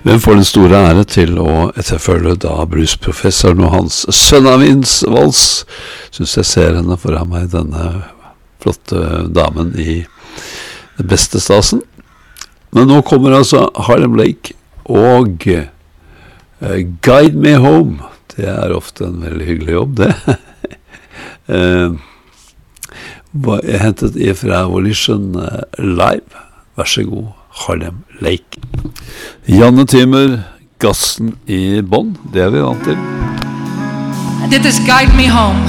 Hvem får den store ære til å etterfølge da bluesprofessoren og hans Sønnavins-vals? Synes jeg ser henne foran meg, denne flotte damen i den beste stasen. Men nå kommer altså Harlem Lake og Guide Me Home. Det er ofte en veldig hyggelig jobb, det. Jeg hentet fra Volition Live. Vær så god, Harlem Lake. Janne Timmer, gassen i bånd, det er vi vant til. Dette er Guide Me Home.